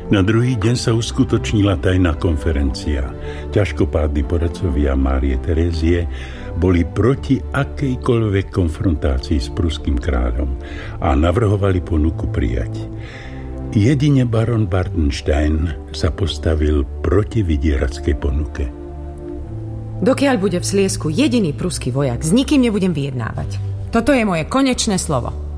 Na druhý deň sa uskutočnila tajná konferencia. Ťažkopádni poradcovia Márie Terézie boli proti akejkoľvek konfrontácii s pruským kráľom a navrhovali ponuku prijať. Jedine baron Bartenstein sa postavil proti vydierackej ponuke. Dokiaľ bude v Sliesku jediný pruský vojak, s nikým nebudem vyjednávať. Toto je moje konečné slovo.